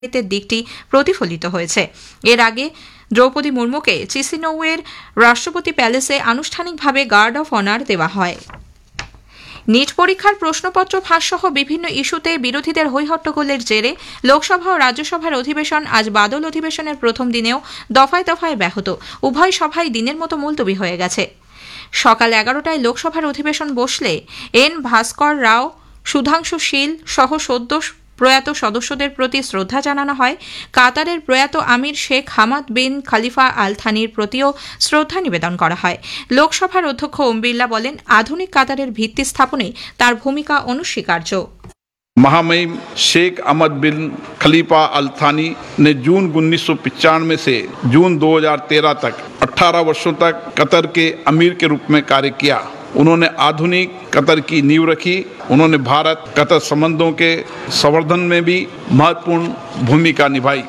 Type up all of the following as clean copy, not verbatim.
দিকটি প্রতিফলিত হয়েছে। এর আগে দ্রৌপদী মুর্মুকে চিসিনৌয়ের রাষ্ট্রপতি প্যালেসে আনুষ্ঠানিকভাবে গার্ড অফ অনার দেওয়া হয়। নিট পরীক্ষার প্রশ্নপত্র ফাঁস সহ বিভিন্ন ইস্যুতে বিরোধীদের হৈহট্টগোলের জেরে লোকসভা ও রাজ্যসভার অধিবেশন আজ বাদল অধিবেশনের প্রথম দিনেও দফায় দফায় ব্যাহত। উভয় সভাই দিনের মতো মুলতবি হয়ে গেছে। সকাল 11টায় লোকসভার অধিবেশন বসলে এন ভাস্কর রাও, সুধাংশু শীল সহ সদ্য প্রয়াত সদস্যদের প্রতি শ্রদ্ধা জানানো হয়। কাতারের প্রয়াত আমির শেখ হামাদ বিন খলিফা আল থানির প্রতিও শ্রদ্ধা নিবেদন করা হয়। লোকসভার অধ্যক্ষ ওম বিড়লা বলেন, আধুনিক কাতারের ভিত্তি স্থাপনে তার ভূমিকা অনস্বীকার্য। महामहिम शेख अहमद बिन खलीफा अल थानी ने जून 1995 से जून 2013 तक 18 वर्षों तक कतर के अमीर के रूप में कार्य किया। उन्होंने आधुनिक कतर की नींव रखी। उन्होंने भारत कतर संबंधों के संवर्धन में भी महत्वपूर्ण भूमिका निभाई।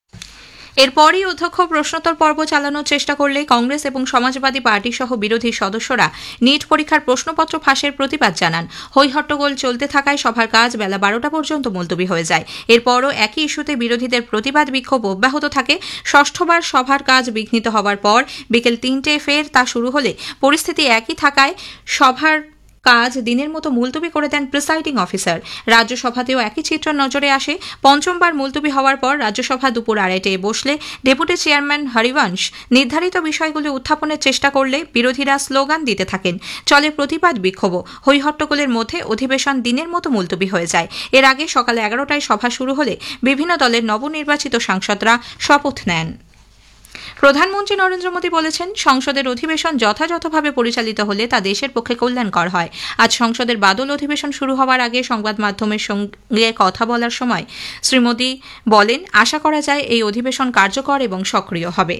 এরপরই অধ্যক্ষ প্রশ্নোত্তর পর্ব চালানোর চেষ্টা করলে কংগ্রেস এবং সমাজবাদী পার্টি সহ বিরোধী সদস্যরা নিট পরীক্ষার প্রশ্নপত্র ফাঁসের প্রতিবাদ জানান। হৈহট্টগোল চলতে থাকায় সভার কাজ বেলা 12টা পর্যন্ত মুলতবি হয়ে যায়। এরপরও একই ইস্যুতে বিরোধীদের প্রতিবাদ বিক্ষোভ অব্যাহত থাকে। ষষ্ঠবার সভার কাজ বিঘ্নিত হওয়ার পর বিকেল 3টায় ফের তা শুরু হলে পরিস্থিতি একই থাকায় সভার কাজ দিনের মতো মুলতবি করে দেন প্রিসাইডিং অফিসার। রাজ্যসভাতেও একই চিত্র নজরে আসে। পঞ্চমবার মুলতবি হওয়ার পর রাজ্যসভা দুপুর 2:30টায় বসলে ডেপুটি চেয়ারম্যান হরিবংশ নির্ধারিত বিষয়গুলি উত্থাপনের চেষ্টা করলে বিরোধীরা স্লোগান দিতে থাকেন। চলে প্রতিবাদ বিক্ষোভ। হৈহট্টগোলের মধ্যে অধিবেশন দিনের মতো মুলতবি হয়ে যায়। এর আগে সকাল 11টায় সভা শুরু হলে বিভিন্ন দলের নবনির্বাচিত সাংসদরা শপথ নেন। প্রধানমন্ত্রী নরেন্দ্র মোদী বলেছেন, সংসদের অধিবেশন যথাযথভাবে পরিচালিত হলে তা দেশের পক্ষে কল্যাণকর হয়। আজ সংসদের বাদল অধিবেশন শুরু হওয়ার আগে সংবাদ মাধ্যমের সঙ্গে কথা বলার সময় শ্রী মোদী বলেন, আশা করা যায় এই অধিবেশন কার্যকর এবং সক্রিয় হবে।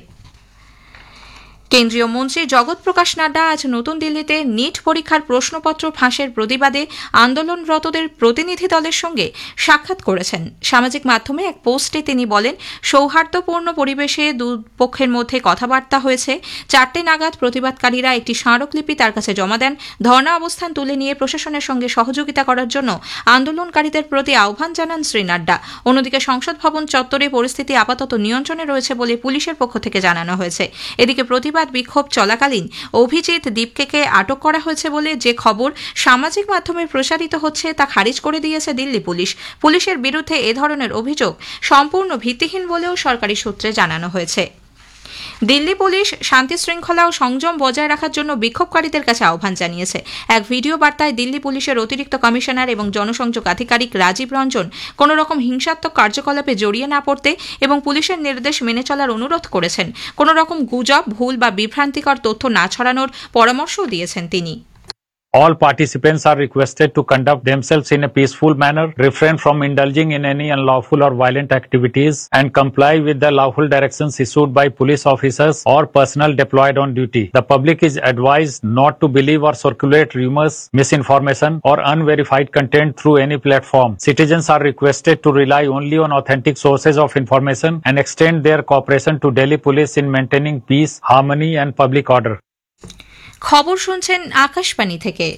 কেন্দ্রীয় মন্ত্রী জগৎ প্রকাশ নাড্ডা আজ নতুন দিল্লিতে নিট পরীক্ষার প্রশ্নপত্র ফাঁসের প্রতিবাদে আন্দোলনরতদের প্রতিনিধি দলের সঙ্গে সাক্ষাৎ করেছেন। সামাজিক মাধ্যমে এক পোস্টে তিনি বলেন, সৌহার্দ্যপূর্ণ পরিবেশে দুপক্ষের মধ্যে কথাবার্তা হয়েছে। 4টে নাগাদ প্রতিবাদকারীরা একটি স্মারকলিপি তার কাছে জমা দেন। ধর্ণা অবস্থান তুলে নিয়ে প্রশাসনের সঙ্গে সহযোগিতা করার জন্য আন্দোলনকারীদের প্রতি আহ্বান জানান শ্রী নাড্ডা। অন্যদিকে সংসদ ভবন চত্বরে পরিস্থিতি আপাতত নিয়ন্ত্রণে রয়েছে বলে পুলিশের পক্ষ থেকে জানানো হয়েছে। এদিকে প্রতিবাদ বিক্ষোভ চলাকালীন অভিজিৎ দীপকে আটক করা হয়েছে বলে যে খবর সামাজিক মাধ্যমে প্রসারিত হচ্ছে তা খারিজ করে দিয়েছে দিল্লি পুলিশ। পুলিশের বিরুদ্ধে এ ধরনের অভিযোগ সম্পূর্ণ ভিত্তিহীন বলেও সরকারি সূত্রে জানানো হয়েছে। দিল্লি পুলিশ শান্তি শৃঙ্খলা ও সংযম বজায় রাখার জন্য বিক্ষোভকারীদের কাছে আহ্বান জানিয়েছে। এক ভিডিও বার্তায় দিল্লি পুলিশের অতিরিক্ত কমিশনার এবং জনসংযোগ আধিকারিক রাজীব রঞ্জন কোন রকম হিংসাত্মক কার্যকলাপে জড়িয়ে না পড়তে এবং পুলিশের নির্দেশ মেনে চলার অনুরোধ করেছেন। কোন রকম গুজব, ভুল বা বিভ্রান্তিকর তথ্য না ছড়ানোর পরামর্শও দিয়েছেন তিনি। All participants are requested to conduct themselves in a peaceful manner, refrain from indulging in any unlawful or violent activities, and comply with the lawful directions issued by police officers or personnel deployed on duty. The public is advised not to believe or circulate rumors, misinformation, or unverified content through any platform. Citizens are requested to rely only on authentic sources of information and extend their cooperation to Delhi Police in maintaining peace, harmony, and public order. খবর শুনছেন আকাশবাণী থেকে।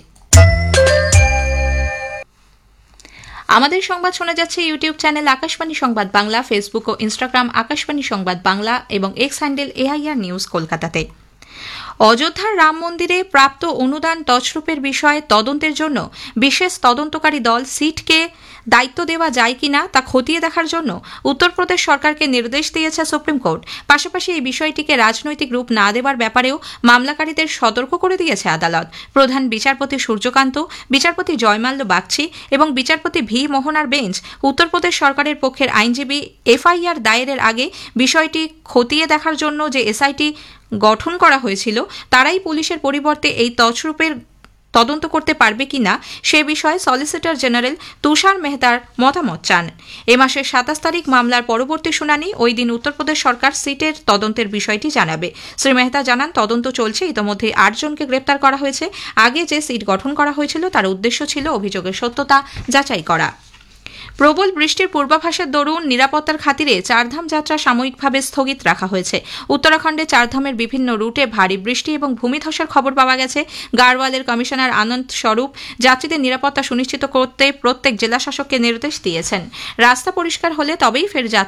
আমাদের সংবাদ শোনা যাচ্ছে YouTube channel Akashvani সংবাদ Bangla, Facebook ও Instagram Akashvani সংবাদ বাংলা এবং এক্স হ্যান্ডেল AIR নিউজ কলকাতাতে। অযোধ্যার রাম মন্দিরে প্রাপ্ত অনুদান তছরূপের বিষয়ে তদন্তের জন্য বিশেষ তদন্তকারী দল সিটকে দায়িত্ব দেওয়া যায় কিনা তা খতিয়ে দেখার জন্য উত্তরপ্রদেশ সরকারকে নির্দেশ দিয়েছে সুপ্রিম কোর্ট। পাশাপাশি এই বিষয়টিকে রাজনৈতিক রূপ না দেওয়ার ব্যাপারেও মামলাকারীদের সতর্ক করে দিয়েছে আদালত। প্রধান বিচারপতি সূর্যকান্ত, বিচারপতি জয়মাল্য বাগচি এবং বিচারপতি ভি মোহনার বেঞ্চ উত্তরপ্রদেশ সরকারের পক্ষের আইনজীবী FIR দায়েরের আগে বিষয়টি খতিয়ে দেখার জন্য যে SIT গঠন করা হয়েছিল তারাই পুলিশের পরিবর্তে এই তছরূপের তদন্ত করতে পারবে কিনা সে বিষয়ে সলিসিটর জেনারেল তুষার মেহতার মতামত চান। এ মাসের 27 তারিখ মামলার পরবর্তী শুনানি। ওই দিন উত্তরপ্রদেশ সরকার সিটের তদন্তের বিষয়টি জানাবে। শ্রী মেহতা জানান, তদন্ত চলছে। ইতোমধ্যে 8 জনকে গ্রেপ্তার করা হয়েছে। আগে যে সিট গঠন করা হয়েছিল তার উদ্দেশ্য ছিল অভিযোগের সত্যতা যাচাই করা। প্রবল বৃষ্টির পূর্বাভাসের দরুন নিরাপত্তার খাতিরে চারধাম যাত্রা সাময়িকভাবে স্থগিত রাখা হয়েছে। উত্তরাখণ্ডে চারধামের বিভিন্ন রুটে ভারী বৃষ্টি এবং ভূমিধসের খবর পাওয়া গেছে। গাড়ওয়ালের কমিশনার আনন্দ স্বরূপ যাত্রীদের নিরাপত্তা সুনিশ্চিত করতে প্রত্যেক জেলা শাসককে নির্দেশ দিয়েছেন। রাস্তা পরিষ্কার হলে তবেই ফের